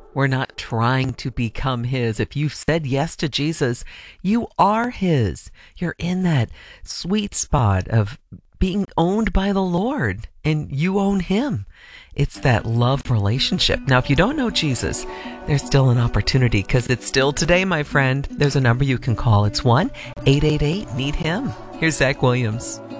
We're not trying to become His. If you've said yes to Jesus, you are His. You're in that sweet spot of being owned by the Lord, and you own Him. It's that love relationship. Now, if you don't know Jesus, there's still an opportunity, because it's still today, my friend. There's a number you can call. It's 1-888-NEED-HIM. Here's Zach Williams.